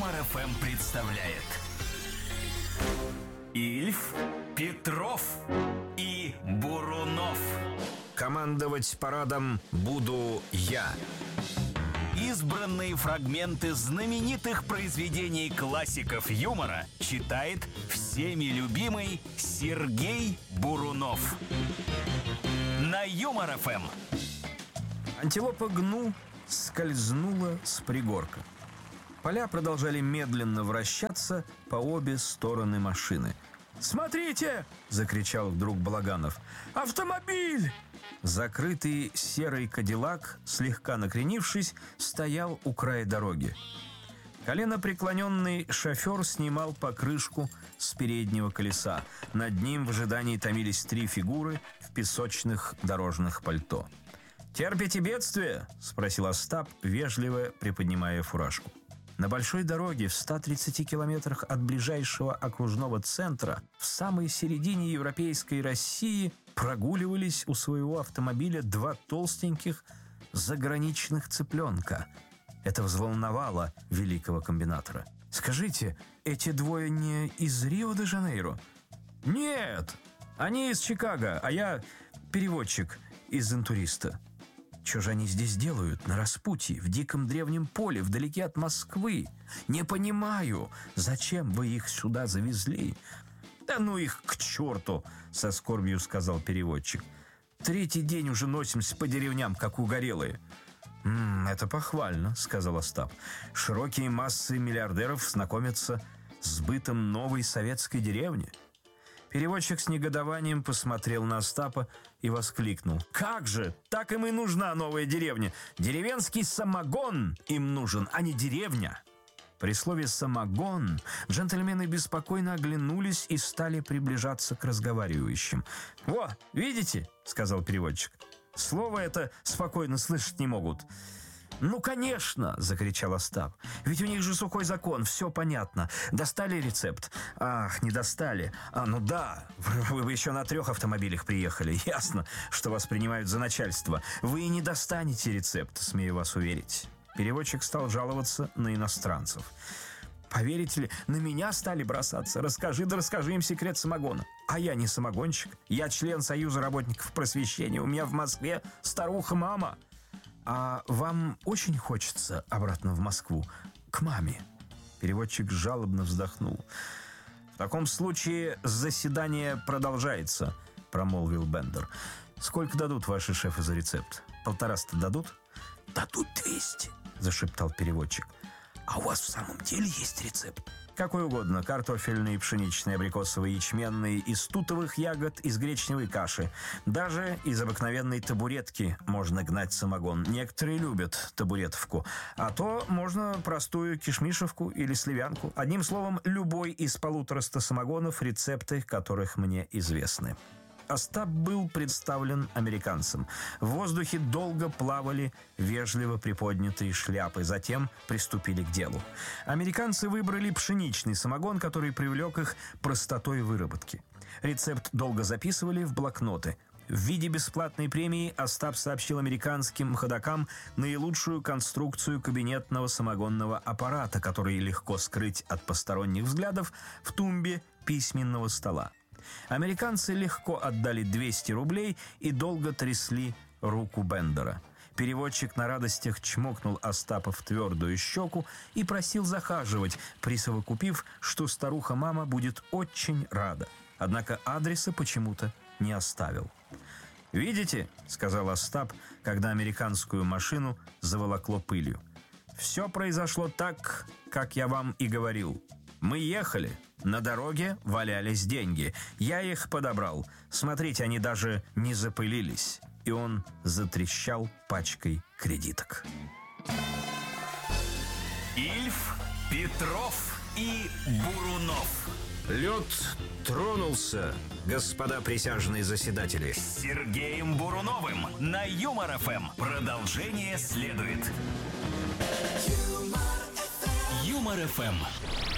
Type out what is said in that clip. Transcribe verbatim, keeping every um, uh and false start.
Юмор ФМ представляет Ильф, Петров и Бурунов. Командовать парадом буду я. Избранные фрагменты знаменитых произведений классиков юмора читает всеми любимый Сергей Бурунов. На Юмор ФМ. Антилопа Гну скользнула с пригорка. Поля продолжали медленно вращаться по обе стороны машины. «Смотрите!» — закричал вдруг Балаганов. «Автомобиль!» Закрытый серый кадиллак, слегка накренившись, стоял у края дороги. Коленопреклоненный шофер снимал покрышку с переднего колеса. Над ним в ожидании томились три фигуры в песочных дорожных пальто. «Терпите бедствие?» — спросил Остап, вежливо приподнимая фуражку. На большой дороге в ста тридцати километрах от ближайшего окружного центра, в самой середине европейской России, прогуливались у своего автомобиля два толстеньких заграничных цыпленка. Это взволновало великого комбинатора. «Скажите, эти двое не из Рио-де-Жанейро?» «Нет, они из Чикаго, а я переводчик из «Интуриста». Что же они здесь делают, на распутье, в диком древнем поле, вдалеке от Москвы? Не понимаю, зачем вы их сюда завезли?» «Да ну их к черту!» — со скорбью сказал переводчик. «Третий день уже носимся по деревням, как угорелые». «М-м, это похвально», — сказал Остап. «Широкие массы миллиардеров знакомятся с бытом новой советской деревни». Переводчик с негодованием посмотрел на Остапа и воскликнул: «Как же! Так им и нужна новая деревня! Деревенский самогон им нужен, а не деревня!» При слове «самогон» джентльмены беспокойно оглянулись и стали приближаться к разговаривающим. «Во, видите?» — сказал переводчик. «Слово это спокойно слышать не могут». «Ну, конечно!» — закричал Остап. «Ведь у них же сухой закон, все понятно. Достали рецепт?» «Ах, не достали. А, ну да, вы, вы еще на трех автомобилях приехали. Ясно, что вас принимают за начальство. Вы и не достанете рецепт, смею вас уверить». Переводчик стал жаловаться на иностранцев. «Поверите ли, на меня стали бросаться. Расскажи, да расскажи им секрет самогона. А я не самогонщик. Я член Союза работников просвещения. У меня в Москве старуха-мама». «А вам очень хочется обратно в Москву, к маме?» Переводчик жалобно вздохнул. «В таком случае заседание продолжается», — промолвил Бендер. «Сколько дадут ваши шефы за рецепт? Полтораста дадут?» «Дадут двести», — зашептал переводчик. «А у вас в самом деле есть рецепт?» «Какой угодно. Картофельный, пшеничный, абрикосовый, ячменный, из тутовых ягод, из гречневой каши. Даже из обыкновенной табуретки можно гнать самогон. Некоторые любят табуретовку. А то можно простую кишмишевку или сливянку. Одним словом, любой из полутораста самогонов, рецепты которых мне известны». Остап был представлен американцам. В воздухе долго плавали вежливо приподнятые шляпы, затем приступили к делу. Американцы выбрали пшеничный самогон, который привлек их простотой выработки. Рецепт долго записывали в блокноты. В виде бесплатной премии Остап сообщил американским ходокам наилучшую конструкцию кабинетного самогонного аппарата, который легко скрыть от посторонних взглядов в тумбе письменного стола. Американцы легко отдали двести рублей и долго трясли руку Бендера. Переводчик на радостях чмокнул Остапа в твердую щеку и просил захаживать, присовокупив, что старуха-мама будет очень рада. Однако адреса почему-то не оставил. «Видите?» — сказал Остап, когда американскую машину заволокло пылью. «Все произошло так, как я вам и говорил. Мы ехали. На дороге валялись деньги. Я их подобрал. Смотрите, они даже не запылились». И он затрещал пачкой кредиток. Ильф, Петров и Бурунов. Лед тронулся, господа присяжные заседатели. С Сергеем Буруновым на Юмор ФМ. Продолжение следует. Юмор ФМ.